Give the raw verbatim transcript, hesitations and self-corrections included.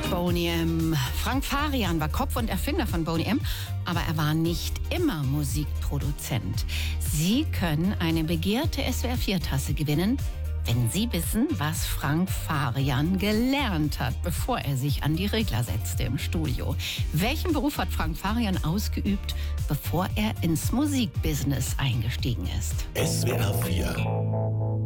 Boney M. Frank Farian war Kopf und Erfinder von Boney M., aber er war nicht immer Musikproduzent. Sie können eine begehrte S W R vier Tasse gewinnen, wenn Sie wissen, was Frank Farian gelernt hat, bevor er sich an die Regler setzte im Studio. Welchen Beruf hat Frank Farian ausgeübt, bevor er ins Musikbusiness eingestiegen ist? S W R vier